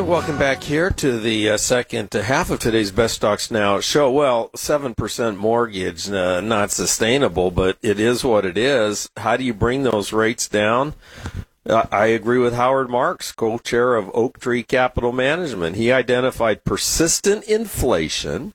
Welcome back here to the second half of today's Best Stocks Now show. Well, 7% mortgage, not sustainable, but it is what it is. How do you bring those rates down? I agree with Howard Marks, co-chair of Oaktree Capital Management. He identified persistent inflation,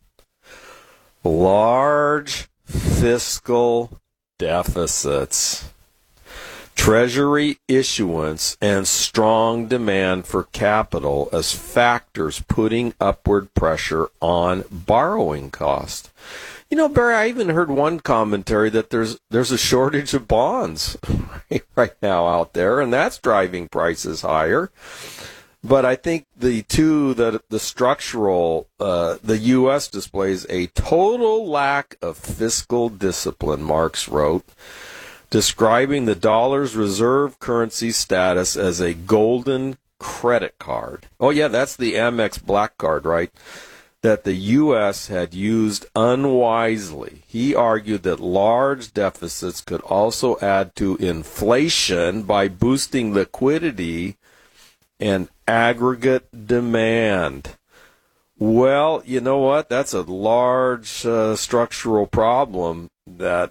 large fiscal deficits, Treasury issuance, and strong demand for capital as factors putting upward pressure on borrowing cost. You know, Barry, I even heard one commentary that there's a shortage of bonds right now out there, and that's driving prices higher. But I think the structural, the U.S. displays a total lack of fiscal discipline, Marx wrote, describing the dollar's reserve currency status as a golden credit card. Oh, yeah, that's the Amex Black Card, right? That the U.S. had used unwisely. He argued that large deficits could also add to inflation by boosting liquidity and aggregate demand. Well, you know what? That's a large structural problem that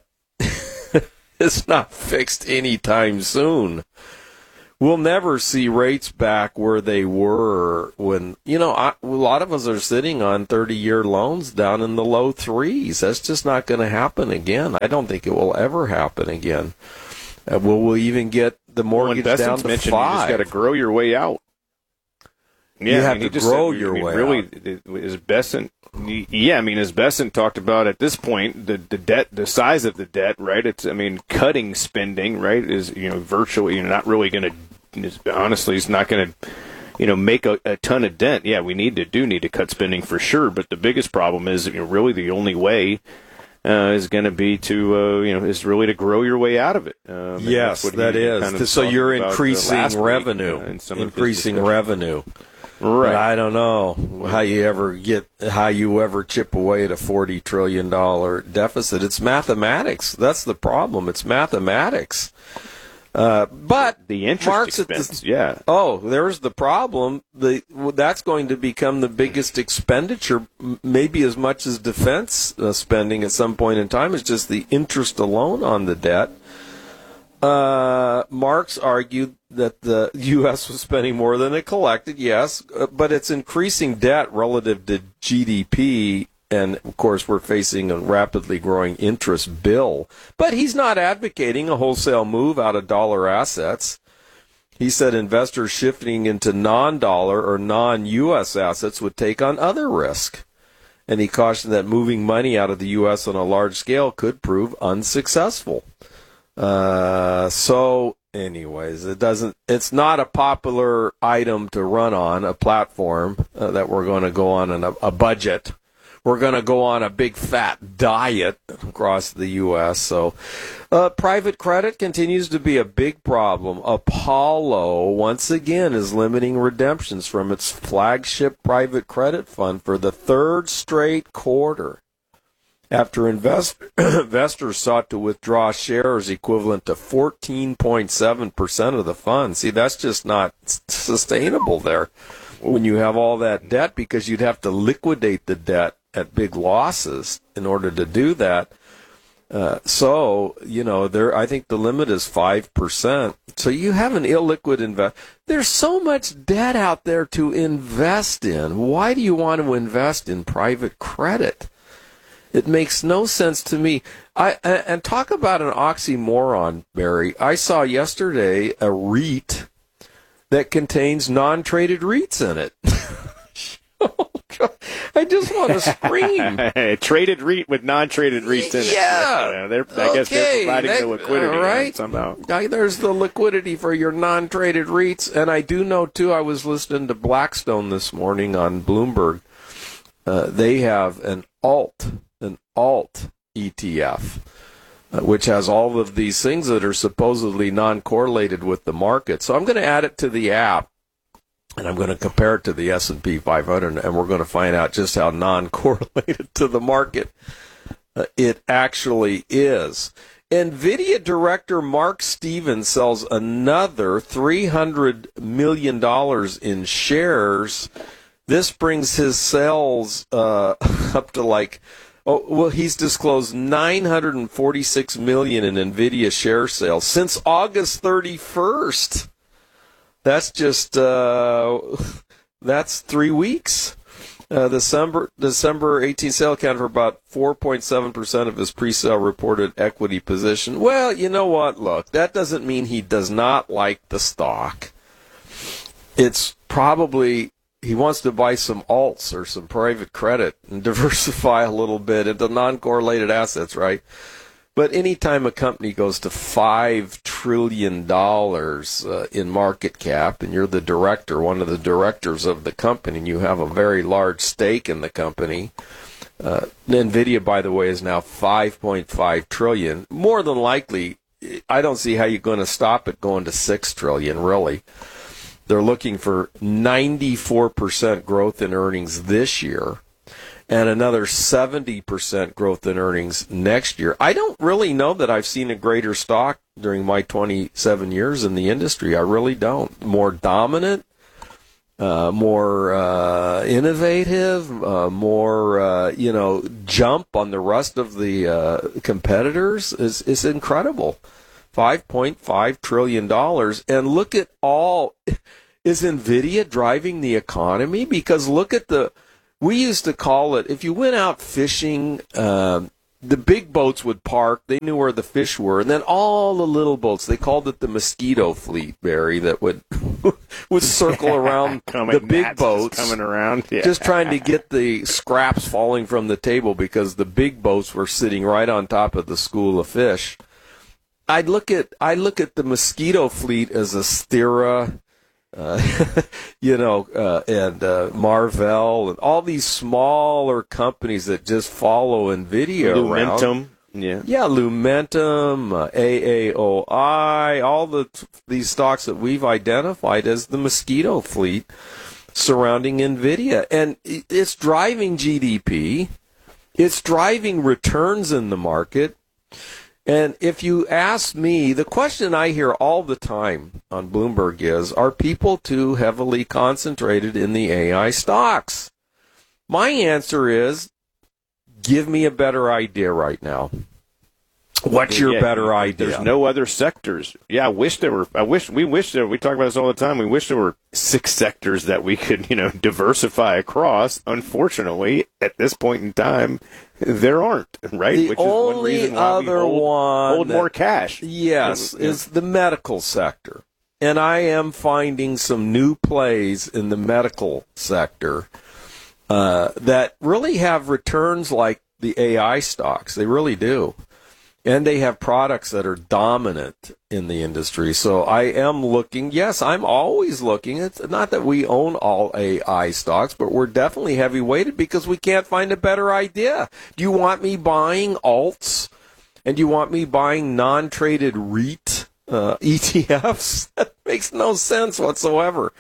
is not fixed anytime soon. We'll never see rates back where they were when, a lot of us are sitting on 30-year loans down in the low threes. That's just not going to happen again. I don't think it will ever happen again. Will we even get the mortgage down to 5? You just got to grow your way out. Yeah, you have to grow your way out. Really, as Besant talked about at this point, the debt, the size of the debt, right? It's, cutting spending, right, is, virtually, not really going to, honestly, it's not going to, make a ton of dent. Yeah, we need to cut spending for sure, but the biggest problem is, really the only way is going to be to, is really to grow your way out of it. Yes, that is. Kind of so you're increasing revenue, revenue. Right. But I don't know how you ever chip away at a $40 trillion deficit. It's mathematics. That's the problem. It's mathematics. But the interest expense, there's the problem. That's going to become the biggest expenditure, maybe as much as defense spending at some point in time. It's just the interest alone on the debt. Marx argued that the U.S. was spending more than it collected, yes, but it's increasing debt relative to GDP, and, of course, we're facing a rapidly growing interest bill. But he's not advocating a wholesale move out of dollar assets. He said investors shifting into non-dollar or non-U.S. assets would take on other risk. And he cautioned that moving money out of the U.S. on a large scale could prove unsuccessful. Anyways, it's not a popular item to run on a platform that we're going to go on a budget. We're going to go on a big fat diet across the U.S. So, private credit continues to be a big problem. Apollo, once again, is limiting redemptions from its flagship private credit fund for the third straight quarter, after investors sought to withdraw shares equivalent to 14.7% of the fund. See, that's just not sustainable there when you have all that debt, because you'd have to liquidate the debt at big losses in order to do that. I think the limit is 5%. So you have an illiquid invest. There's so much debt out there to invest in. Why do you want to invest in private credit? It makes no sense to me. And talk about an oxymoron, Barry. I saw yesterday a REIT that contains non-traded REITs in it. Oh, God. I just want to scream. Traded REIT with non-traded REITs in it. Yeah. I guess they're providing the liquidity, right? Somehow. There's the liquidity for your non-traded REITs. And I do know, too, I was listening to Blackstone this morning on Bloomberg. They have an alt ETF, which has all of these things that are supposedly non-correlated with the market. So I'm going to add it to the app, and I'm going to compare it to the S&P 500, and we're going to find out just how non-correlated to the market it actually is. NVIDIA director Mark Stevens sells another $300 million in shares. This brings his sales up to he's disclosed $946 million in NVIDIA share sales since August 31st. That's just, that's 3 weeks. December 18 sale accounted for about 4.7% of his pre-sale reported equity position. Well, you know what? Look, that doesn't mean he does not like the stock. It's probably he wants to buy some alts or some private credit and diversify a little bit into non-correlated assets, right? But anytime a company goes to $5 trillion in market cap, and you're the director, one of the directors of the company, and you have a very large stake in the company, NVIDIA, by the way, is now $5.5 trillion. More than likely, I don't see how you're going to stop it going to $6 trillion, really. They're looking for 94% growth in earnings this year, and another 70% growth in earnings next year. I don't really know that I've seen a greater stock during my 27 years in the industry. I really don't. More dominant, more innovative, more jump on the rest of the competitors is incredible. $5.5 trillion. And look at all. Is NVIDIA driving the economy? Because look at we used to call it, if you went out fishing, the big boats would park. They knew where the fish were. And then all the little boats, they called it the mosquito fleet, Barry, that would circle around the big boats. Coming around. Yeah. Just trying to get the scraps falling from the table because the big boats were sitting right on top of the school of fish. I look at the mosquito fleet as Astera, and Marvell, and all these smaller companies that just follow NVIDIA around. Lumentum. Yeah, Lumentum, AAOI, all these stocks that we've identified as the mosquito fleet surrounding NVIDIA. And it's driving GDP. It's driving returns in the market. And if you ask me, the question I hear all the time on Bloomberg is, are people too heavily concentrated in the AI stocks? My answer is, give me a better idea right now. What's your better idea? There's no other sectors. Yeah, we wish we talk about this all the time. We wish there were 6 sectors that we could, diversify across. Unfortunately, at this point in time, there aren't, right? The only other one hold more cash. Yes, is the medical sector. And I am finding some new plays in the medical sector that really have returns like the AI stocks. They really do. And they have products that are dominant in the industry. So I am looking. Yes, I'm always looking. It's not that we own all AI stocks, but we're definitely heavy weighted because we can't find a better idea. Do you want me buying alts? And do you want me buying non-traded REIT ETFs? That makes no sense whatsoever.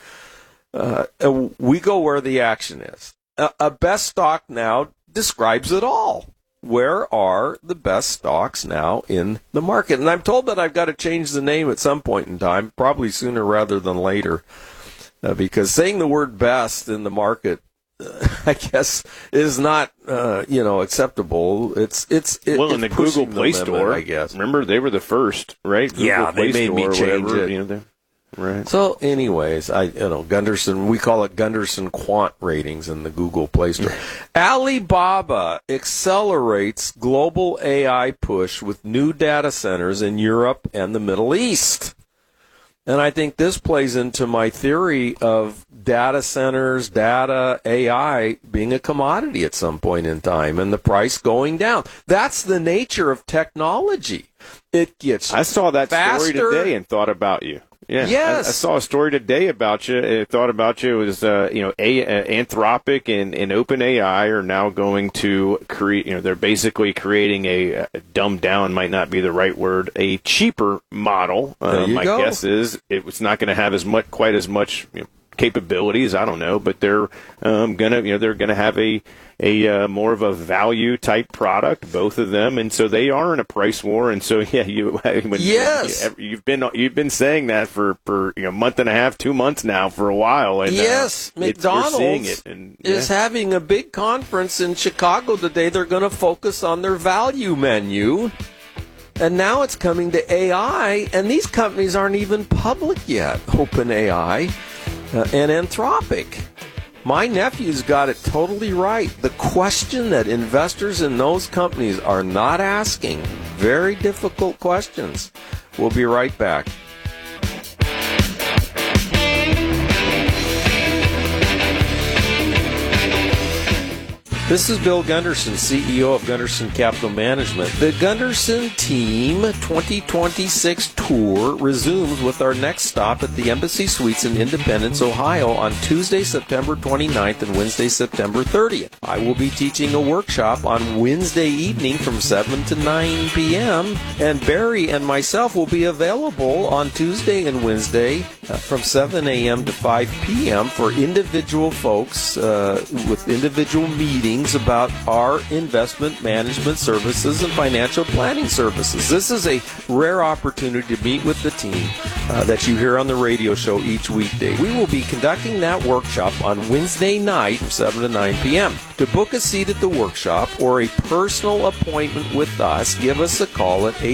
We go where the action is. A best stock now describes it all. Where are the best stocks now in the market? And I'm told that I've got to change the name at some point in time, probably sooner rather than later, because saying the word best in the market, I guess, is not, acceptable. It's in the Google Play Store, I guess. Remember, they were the first, right? Google Play they made me change it. Right. So, anyways, Gunderson, we call it Gunderson Quant ratings in the Google Play Store. Alibaba accelerates global AI push with new data centers in Europe and the Middle East. And I think this plays into my theory of data centers, data, AI being a commodity at some point in time and the price going down. That's the nature of technology. It gets I saw that faster. Story today and thought about you. Yeah, yes. I saw a story today about you. I thought about you. It was, Anthropic and OpenAI are now going to create, they're basically creating a dumbed down, might not be the right word, a cheaper model. My guess is it's not going to have quite as much capabilities. I don't know, but they're gonna have a more of a value type product, both of them, and so they are in a price war. And so you've been saying that for a month and a half, 2 months now, for a while. And McDonald's is having a big conference in Chicago today. They're going to focus on their value menu. And now it's coming to AI, and these companies aren't even public yet, OpenAI and Anthropic. My nephew's got it totally right. The question that investors in those companies are not asking, very difficult questions. We'll be right back. This is Bill Gunderson, CEO of Gunderson Capital Management. The Gunderson Team 2026 tour resumes with our next stop at the Embassy Suites in Independence, Ohio on Tuesday, September 29th and Wednesday, September 30th. I will be teaching a workshop on Wednesday evening from 7 to 9 p.m. And Barry and myself will be available on Tuesday and Wednesday from 7 a.m. to 5 p.m. for individual folks with individual meetings about our investment management services and financial planning services. This is a rare opportunity to meet with the team that you hear on the radio show each weekday. We will be conducting that workshop on Wednesday night from 7 to 9 p.m. To book a seat at the workshop or a personal appointment with us, give us a call at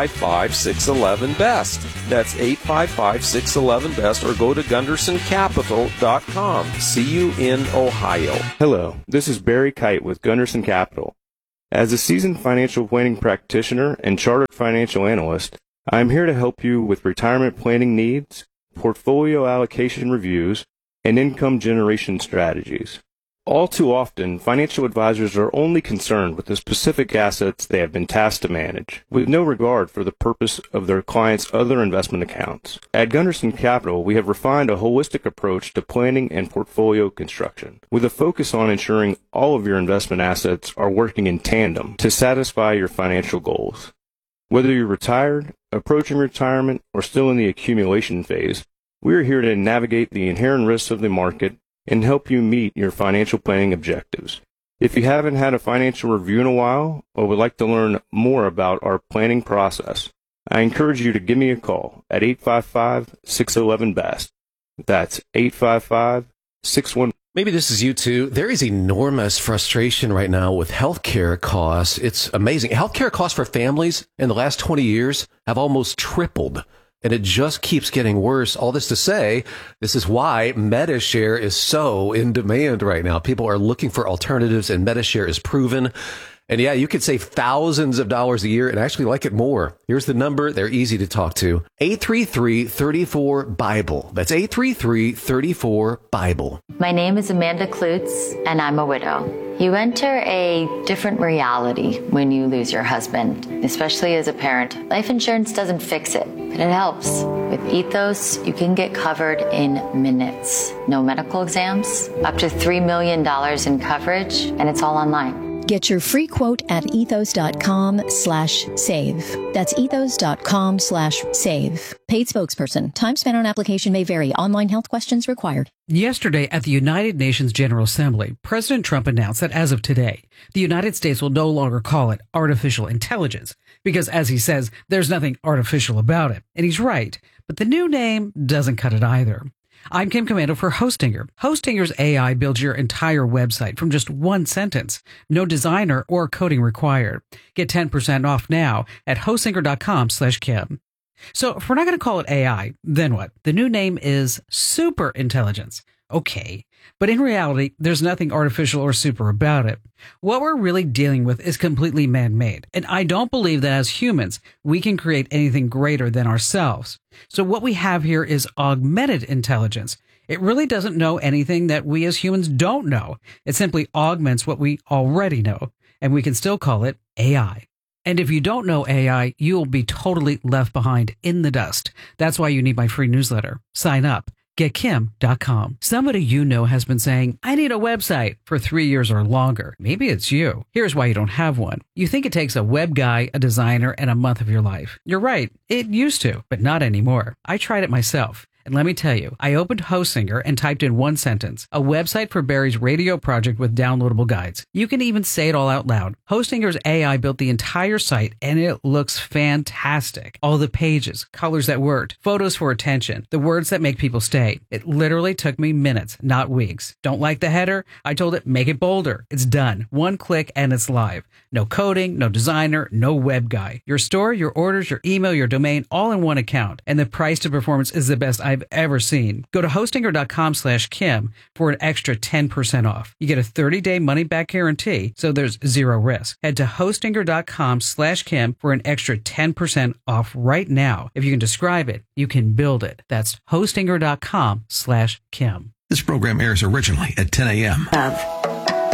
855-611-BEST. That's 855-611-BEST, or go to GundersonCapital.com. See you in Ohio. Hello, this is Barry Kite with Gunderson Capital. As a seasoned financial planning practitioner and chartered financial analyst, I am here to help you with retirement planning needs, portfolio allocation reviews, and income generation strategies. All too often, financial advisors are only concerned with the specific assets they have been tasked to manage, with no regard for the purpose of their clients' other investment accounts. At Gunderson Capital, we have refined a holistic approach to planning and portfolio construction, with a focus on ensuring all of your investment assets are working in tandem to satisfy your financial goals. Whether you're retired, approaching retirement, or still in the accumulation phase, we are here to navigate the inherent risks of the market and help you meet your financial planning objectives. If you haven't had a financial review in a while or would like to learn more about our planning process, I encourage you to give me a call at 855-611-BEST. That's 855-611. Maybe this is you too. There is enormous frustration right now with healthcare costs. It's amazing. Healthcare costs for families in the last 20 years have almost tripled. And it just keeps getting worse. All this to say, this is why Medi-Share is so in demand right now. People are looking for alternatives, and Medi-Share is proven. And yeah, you could save thousands of dollars a year and actually like it more. Here's the number. They're easy to talk to. 833-34-BIBLE. That's 833-34-BIBLE. My name is Amanda Klutz, and I'm a widow. You enter a different reality when you lose your husband, especially as a parent. Life insurance doesn't fix it, but it helps. With Ethos, you can get covered in minutes. No medical exams, up to $3 million in coverage, and it's all online. Get your free quote at ethos.com/save. That's ethos.com/save. Paid spokesperson. Time spent on application may vary. Online health questions required. Yesterday at the United Nations General Assembly, President Trump announced that as of today, the United States will no longer call it artificial intelligence because, as he says, there's nothing artificial about it. And he's right, but the new name doesn't cut it either. I'm Kim Komando for Hostinger. Hostinger's AI builds your entire website from just one sentence. No designer or coding required. Get 10% off now at hostinger.com/Kim. So if we're not going to call it AI, then what? The new name is super intelligence. Okay. But in reality, there's nothing artificial or super about it. What we're really dealing with is completely man-made. And I don't believe that as humans, we can create anything greater than ourselves. So what we have here is augmented intelligence. It really doesn't know anything that we as humans don't know. It simply augments what we already know. And we can still call it AI. And if you don't know AI, you will be totally left behind in the dust. That's why you need my free newsletter. Sign up. GetKim.com. Somebody you know has been saying, I need a website for 3 years or longer. Maybe it's you. Here's why you don't have one. You think it takes a web guy, a designer, and a month of your life. You're right. It used to, but not anymore. I tried it myself. And let me tell you, I opened Hostinger and typed in one sentence, a website for Barry's radio project with downloadable guides. You can even say it all out loud. Hostinger's AI built the entire site and it looks fantastic. All the pages, colors that worked, photos for attention, the words that make people stay. It literally took me minutes, not weeks. Don't like the header? I told it, make it bolder. It's done. One click and it's live. No coding, no designer, no web guy. Your store, your orders, your email, your domain, all in one account. And the price to performance is the best I've ever seen. Go to hostinger.com/Kim for an extra 10% off. You get a 30-day money-back guarantee, so there's zero risk. Head to hostinger.com/Kim for an extra 10% off right now. If you can describe it, you can build it. That's hostinger.com/Kim. This program airs originally at 10 a.m.